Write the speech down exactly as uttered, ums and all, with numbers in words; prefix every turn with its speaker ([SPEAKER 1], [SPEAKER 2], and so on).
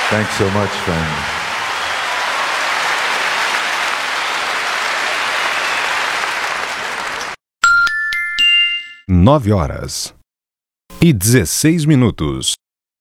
[SPEAKER 1] Thanks so much, friend.
[SPEAKER 2] Nove horas e dezesseis minutos.